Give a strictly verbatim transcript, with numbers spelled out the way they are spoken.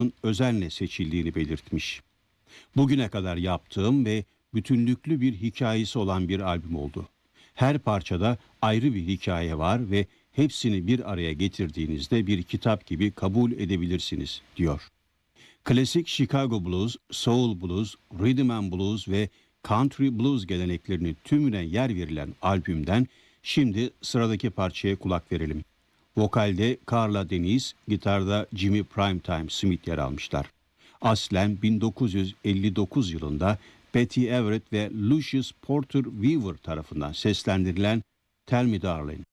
özenle seçildiğini belirtmiş. Bugüne kadar yaptığım ve bütünlüklü bir hikayesi olan bir albüm oldu. Her parçada ayrı bir hikaye var ve hepsini bir araya getirdiğinizde bir kitap gibi kabul edebilirsiniz, diyor. Klasik Chicago Blues, Soul Blues, Rhythm and Blues ve Country Blues geleneklerinin tümüne yer verilen albümden şimdi sıradaki parçaya kulak verelim. Vokalde Carla Deniz, gitarda Jimmy Primetime Smith yer almışlar. Aslen bin dokuz yüz elli dokuz yılında Betty Everett ve Lucius Porter Weaver tarafından seslendirilen Tell Me Darling.